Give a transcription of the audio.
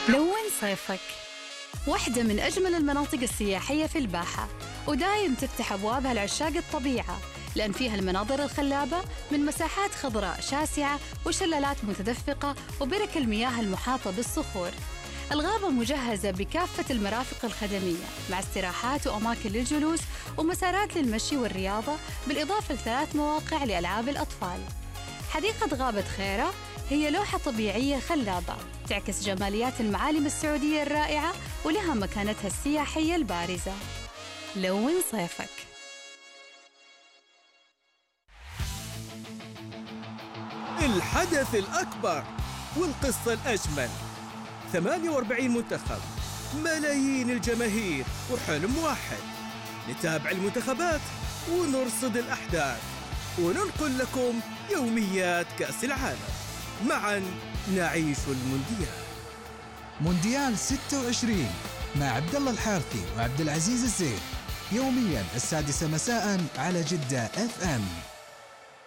لون صيفك واحدة من أجمل المناطق السياحية في الباحة، ودايم تفتح أبوابها لعشاق الطبيعة، لأن فيها المناظر الخلابة من مساحات خضراء شاسعة وشلالات متدفقة وبرك المياه المحاطة بالصخور. الغابة مجهزة بكافة المرافق الخدمية مع استراحات وأماكن للجلوس ومسارات للمشي والرياضة، بالإضافة ل3 مواقع لألعاب الأطفال. حديقة غابة خيرة هي لوحة طبيعية خلابة تعكس جماليات المعالم السعودية الرائعة ولها مكانتها السياحية البارزة. لون صيفك. الحدث الأكبر والقصة الأجمل، 48 منتخب، ملايين الجماهير وحلم واحد، نتابع المنتخبات ونرصد الأحداث وننقل لكم يوميات كأس العالم. معاً نعيش المونديال. مونديال 26 مع عبد الله الحارثي وعبد العزيز الزين، يومياً 6 مساء على جدة FM.